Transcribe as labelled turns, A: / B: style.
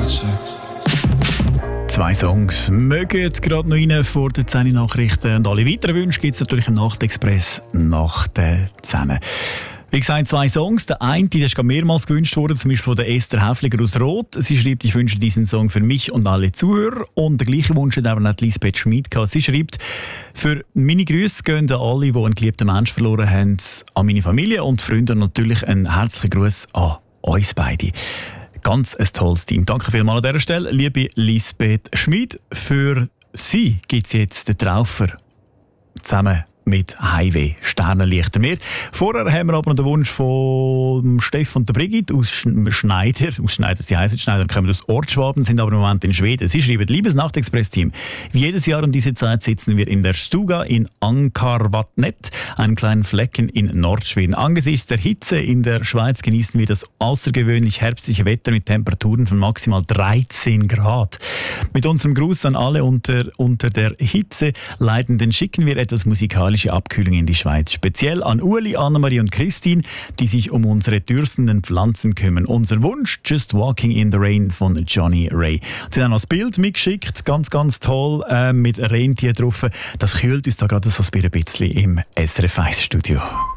A: Zwei Songs mögen jetzt gerade noch rein vor den 10 Nachrichten. Und alle weiteren Wünsche gibt es natürlich im Nachtexpress nach den 10. Wie gesagt, zwei Songs. Der eine, der ist gerade mehrmals gewünscht worden, zum Beispiel von der Esther Häfliger aus Rot. Sie schreibt, ich wünsche diesen Song für mich und alle Zuhörer. Und der gleiche Wunsch hat aber auch Lisbeth Schmid gehabt. Sie schreibt, für meine Grüße gehen an alle, die einen geliebten Menschen verloren haben, an meine Familie und Freunde und natürlich einen herzlichen Gruß an uns beide. Ganz ein tolles Team. Danke vielmals an dieser Stelle, liebe Lisbeth Schmid. Für Sie gibt es jetzt den Traufer zusammen mit Highway Sternenlichter Meer. Vorher haben wir aber noch den Wunsch von Stefan und der Brigitte aus Schneider. Sie heißen Schneider, kommen aus Ortschwaben, sind aber im Moment in Schweden. Sie schreiben, liebes Nachtexpress-Team, wie jedes Jahr um diese Zeit sitzen wir in der Stuga in Ankarvatnet, einem kleinen Flecken in Nordschweden. Angesichts der Hitze in der Schweiz genießen wir das außergewöhnlich herbstliche Wetter mit Temperaturen von maximal 13 Grad. Mit unserem Gruß an alle unter der Hitze Leidenden schicken wir etwas musikalische Abkühlung in die Schweiz. Speziell an Ueli, Annemarie und Christine, die sich um unsere dürstenden Pflanzen kümmern. Unser Wunsch, Just Walking in the Rain von Johnny Ray. Sie haben noch das Bild mitgeschickt, ganz, ganz toll, mit Rentier drauf. Das kühlt uns da gerade so ein bisschen im SRF 1 Studio.